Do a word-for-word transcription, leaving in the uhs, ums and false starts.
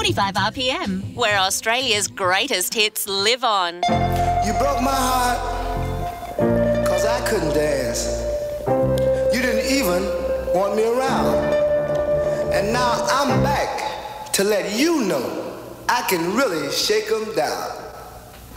twenty-five R P M, where Australia's greatest hits live on. You broke my heart, cause I couldn't dance. You didn't even want me around. And now I'm back to let you know I can really shake 'em down.